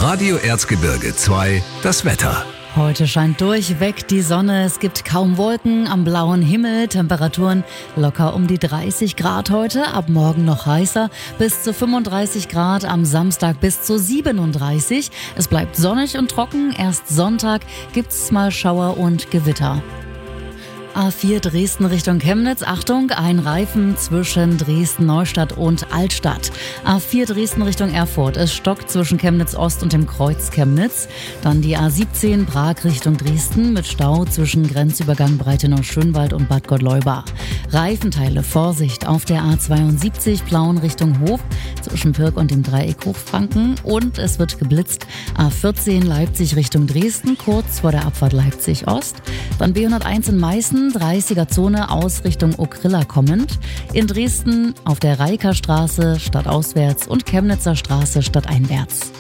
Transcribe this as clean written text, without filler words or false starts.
Radio Erzgebirge 2, das Wetter. Heute scheint durchweg die Sonne, es gibt kaum Wolken am blauen Himmel, Temperaturen locker um die 30 Grad heute, ab morgen noch heißer, bis zu 35 Grad, am Samstag bis zu 37. Es bleibt sonnig und trocken, erst Sonntag gibt's mal Schauer und Gewitter. A4 Dresden Richtung Chemnitz. Achtung, ein Reifen zwischen Dresden-Neustadt und Altstadt. A4 Dresden Richtung Erfurt. Es stockt zwischen Chemnitz Ost und dem Kreuz Chemnitz. Dann die A17 Prag Richtung Dresden mit Stau zwischen Grenzübergang Breitenau-Schönwald und Bad Gottleuba. Reifenteile, Vorsicht auf der A72 Plauen Richtung Hof zwischen Pirk und dem Dreieck Hochfranken. Und es wird geblitzt. A14 Leipzig Richtung Dresden, kurz vor der Abfahrt Leipzig Ost. Dann B101 in Meißen, 30er-Zone aus Richtung Okrilla kommend. In Dresden auf der Reiker Straße stadtauswärts und Chemnitzer Straße stadteinwärts.